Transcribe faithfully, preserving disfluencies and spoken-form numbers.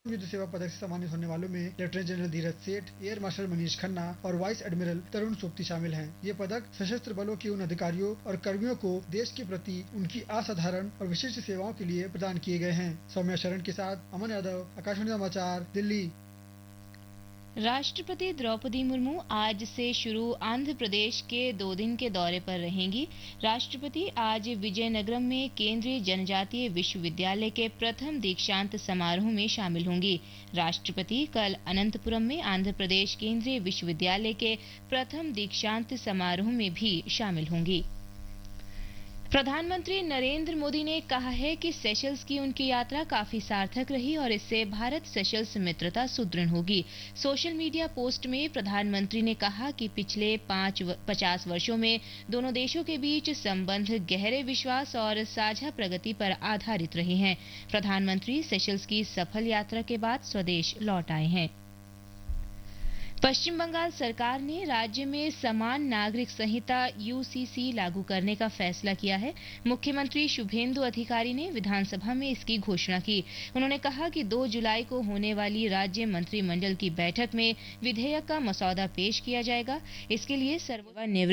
युद्ध सेवा पदक से सम्मानित होने वालों में लेफ्टिनेंट जनरल धीरज सेठ, एयर मार्शल मनीष खन्ना और वाइस एडमिरल तरुण सोपती शामिल हैं। ये पदक सशस्त्र बलों के उन अधिकारियों और कर्मियों को देश के प्रति उनकी असाधारण और विशिष्ट सेवाओं के लिए प्रदान किए गए हैं। सौम्या शरण के साथ अमन यादव, आकाशवाणी समाचार, दिल्ली। राष्ट्रपति द्रौपदी मुर्मू आज से शुरू आंध्र प्रदेश के दो दिन के दौरे पर रहेंगी। राष्ट्रपति आज विजयनगरम में केंद्रीय जनजातीय विश्वविद्यालय के प्रथम दीक्षांत समारोह में शामिल होंगी। राष्ट्रपति कल अनंतपुरम में आंध्र प्रदेश केंद्रीय विश्वविद्यालय के प्रथम दीक्षांत समारोह में भी शामिल होंगी। प्रधानमंत्री नरेंद्र मोदी ने कहा है कि सेशल्स की उनकी यात्रा काफी सार्थक रही और इससे भारत सेशल्स मित्रता सुदृढ़ होगी। सोशल मीडिया पोस्ट में प्रधानमंत्री ने कहा कि पिछले पांच पचास वर्षों में दोनों देशों के बीच संबंध गहरे विश्वास और साझा प्रगति पर आधारित रहे हैं। प्रधानमंत्री सेशल्स की सफल यात्रा के बाद स्वदेश लौट आए हैं। पश्चिम बंगाल सरकार ने राज्य में समान नागरिक संहिता यूसीसी लागू करने का फैसला किया है। मुख्यमंत्री शुभेंदु अधिकारी ने विधानसभा में इसकी घोषणा की। उन्होंने कहा कि दो जुलाई को होने वाली राज्य मंत्रिमंडल की बैठक में विधेयक का मसौदा पेश किया जाएगा। इसके लिए सर्वनिवृत्त